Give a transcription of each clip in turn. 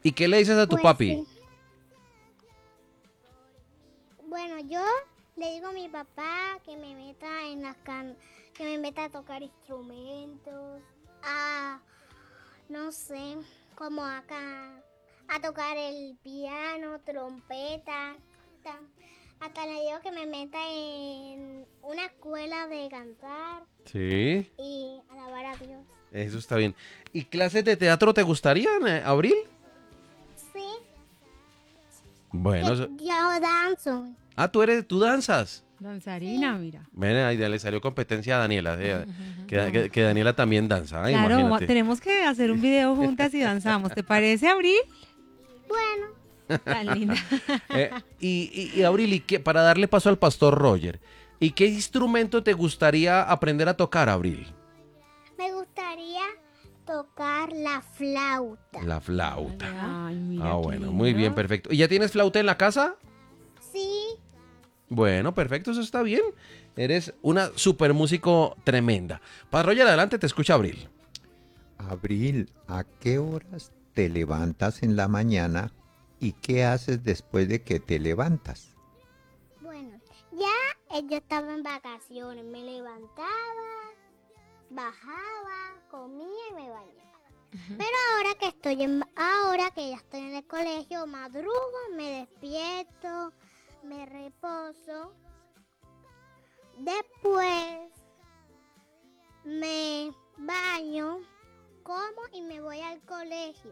¿Y qué le dices a tu Pues papi? sí. Bueno, yo le digo a mi papá que me meta que me meta a tocar instrumentos, a no sé, como acá, a tocar el piano, trompeta. ta- Hasta le digo que me meta en una escuela de cantar Sí, y alabar a Dios. eso está bien. ¿Y clases de teatro te gustarían, Abril? Sí, Bueno, que yo danzo. tú danzas. Danzarina, mira. Ven, ahí ya le salió competencia a Daniela, que Daniela también danza, Claro, imagínate. tenemos que hacer un video juntas y danzamos. ¿Te parece, Abril? Bueno, Tan linda. Y Abril, para darle paso al pastor Roger, ¿y qué instrumento te gustaría aprender a tocar, Abril? me gustaría tocar la flauta. La flauta. Ay, mira qué Bueno, lindo. muy bien, perfecto. ¿Y ya tienes flauta en la casa? Sí, Bueno, perfecto, eso está bien. Eres una super músico tremenda. Pastor Roger, adelante, te escucha Abril. Abril, ¿a qué horas te levantas en la mañana y qué haces después de que te levantas? bueno, ya yo estaba en vacaciones, me levantaba, bajaba, comía y me bañaba. Pero ahora que ya estoy en el colegio, madrugo, me despierto, me reposo, después me baño, como y me voy al colegio.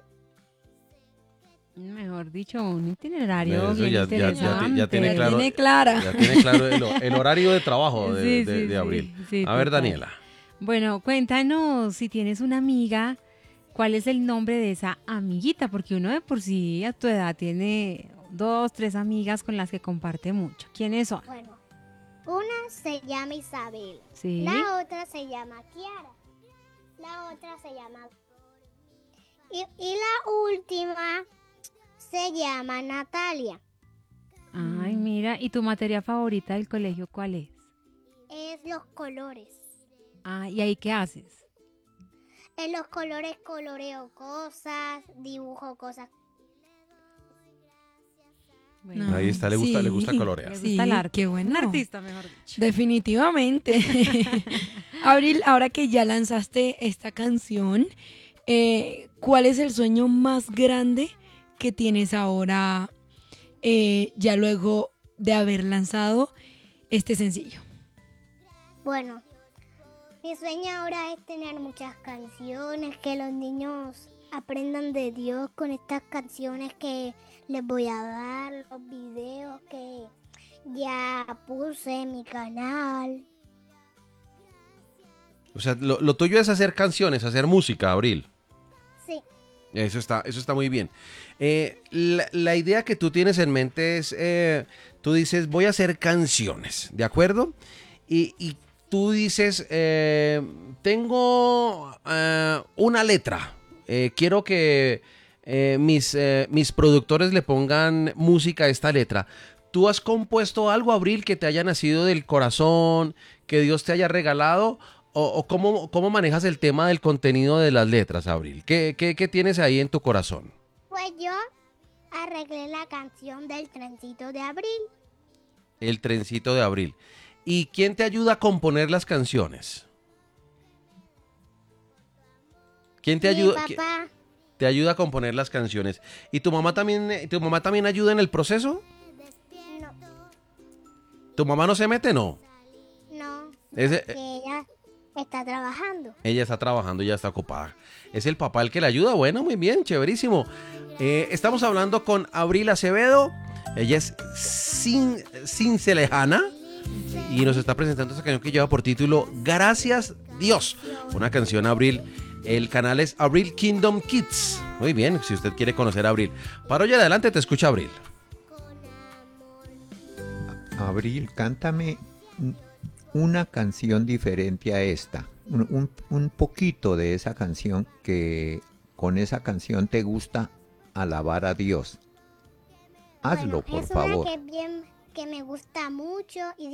Mejor dicho, un itinerario Eso bien interesante. ya tiene claro. Tiene clara. Ya tiene claro el horario de trabajo Sí, de sí, Abril. sí, A ver, total. Daniela. Bueno, cuéntanos si tienes una amiga, ¿cuál es el nombre de esa amiguita? Porque uno de por sí a tu edad tiene 2, 3 amigas con las que comparte mucho. ¿Quiénes son? Bueno, una se llama Isabel, Sí. la otra se llama Kiara, la otra se llama... Y la última se llama Natalia. Ay, mira, ¿y tu materia favorita del colegio cuál es? Es los colores. Ah, ¿y ahí qué haces? En los colores coloreo cosas, dibujo cosas. Bueno, Ahí está, le gusta colorear. le Sí, gusta el arte. qué bueno. Un artista, mejor dicho. Definitivamente. Abril, ahora que ya lanzaste esta canción, ¿cuál es el sueño más grande que tienes ahora, ya luego de haber lanzado este sencillo? Bueno, mi sueño ahora es tener muchas canciones, que los niños aprendan de Dios con estas canciones que les voy a dar, los videos que ya puse en mi canal. O sea, lo tuyo es hacer canciones, hacer música, Abril. Sí, Eso está muy bien. La idea que tú tienes en mente es, tú dices, voy a hacer canciones, ¿de acuerdo? Y tú dices, tengo una letra. Quiero que mis productores le pongan música a esta letra. ¿Tú has compuesto algo, Abril, que te haya nacido del corazón, que Dios te haya regalado? ¿O cómo manejas el tema del contenido de las letras, Abril? ¿Qué tienes ahí en tu corazón? pues yo arreglé la canción del trencito de abril. El trencito de Abril. ¿Y quién te ayuda a componer las canciones? ¿Quién te Mi ayuda? papá, Te ayuda a componer las canciones. ¿Y tu mamá también ayuda en el proceso? no, ¿Tu mamá no se mete? No. no, Ese- que ella está trabajando. Ella está trabajando, ya está ocupada. ¿Es el papá el que le ayuda? Bueno, muy bien, chéverísimo. Estamos hablando con Abril Acevedo. Ella es Cincelejana y nos está presentando esta canción que lleva por título Gracias Dios. Una canción, Abril. El canal es Abril Kingdom Kids. Muy bien, si usted quiere conocer a Abril. Para hoy adelante te escucha Abril. Abril, cántame una canción diferente a esta. Un poquito de esa canción que con esa canción te gusta alabar a Dios. Hazlo, Bueno, por es favor. una que me gusta mucho y